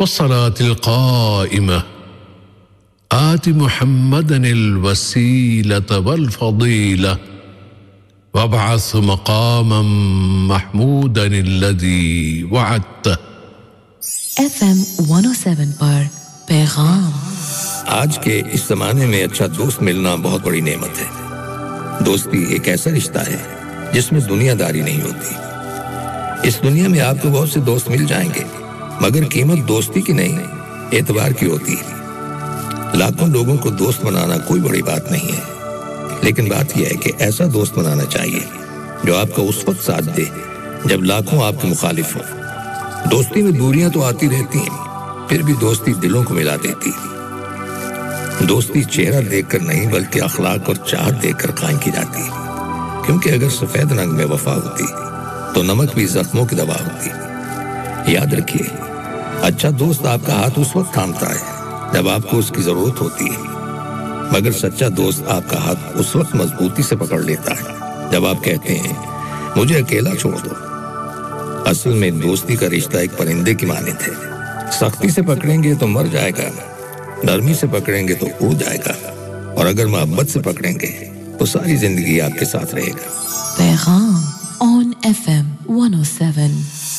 والصلاة القائمة آت محمدا الوسيلة والفضيلة وابعث مقاما محمودا الذي وعدته FM 107 پر پیغام آج کے اس زمانے میں اچھا دوست ملنا بہت بڑی نعمت ہے۔ دوستی ایک ایسا رشتہ ہے جس میں دنیا داری نہیں ہوتی۔ اس دنیا میں آپ کو بہت سے دوست مل جائیں گے، مگر قیمت دوستی کی نہیں اعتبار کی ہوتی ہے۔ لاکھوں لوگوں کو دوست بنانا کوئی بڑی بات نہیں ہے، لیکن بات یہ ہے کہ ایسا دوست بنانا چاہیے جو آپ کا اس وقت ساتھ دے جب لاکھوں آپ کے مخالف ہوں۔ دوستی میں دوریاں تو آتی رہتی ہیں، پھر بھی دوستی دلوں کو ملا دیتی ہے۔ دوستی چہرہ دیکھ کر نہیں بلکہ اخلاق اور چاہت دیکھ کر قائم کی جاتی ہے، کیونکہ اگر سفید رنگ میں وفا ہوتی تو نمک بھی زخموں کی دوا ہوتی۔ یاد رکھیے، اچھا دوست آپ کا ہاتھ اس وقت تھامتا ہے جب آپ کو اس کی ضرورت ہوتی ہے، مگر سچا دوست آپ کا ہاتھ اس وقت مضبوطی سے پکڑ لیتا ہے جب آپ کہتے ہیں مجھے اکیلا چھوڑ دو۔ اصل میں دوستی کا رشتہ ایک پرندے کی مانند ہے، سختی سے پکڑیں گے تو مر جائے گا، نرمی سے پکڑیں گے تو اڑ جائے گا، اور اگر محبت سے پکڑیں گے تو ساری زندگی آپ کے ساتھ رہے گا۔ پیغام on FM 107۔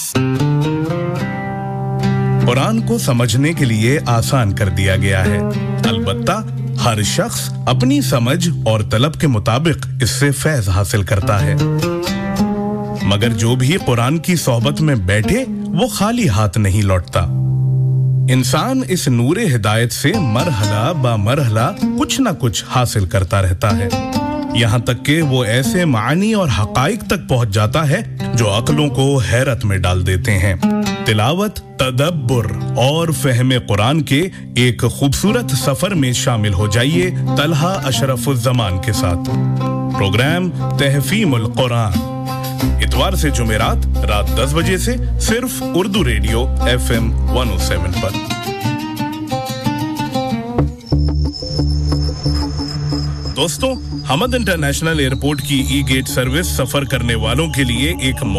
قرآن کو سمجھنے کے لیے آسان کر دیا گیا ہے، البتہ ہر شخص اپنی سمجھ اور طلب کے مطابق اس سے فیض حاصل کرتا ہے، مگر جو بھی قرآن کی صحبت میں بیٹھے وہ خالی ہاتھ نہیں لوٹتا۔ انسان اس نور ہدایت سے مرحلہ با مرحلہ کچھ نہ کچھ حاصل کرتا رہتا ہے، یہاں تک کہ وہ ایسے معانی اور حقائق تک پہنچ جاتا ہے جو عقلوں کو حیرت میں ڈال دیتے ہیں۔ تلاوت، تدبر اور فہم قرآن کے ایک خوبصورت سفر میں شامل ہو جائیے طلحہ اشرف الزمان کے ساتھ۔ پروگرام تحفیم القرآن اتوار سے جمعرات رات 10 بجے سے صرف اردو ریڈیو FM 107 پر۔ دوستوں، حمد انٹرنیشنل ایئرپورٹ کی ای گیٹ سروس سفر کرنے والوں کے لیے ایک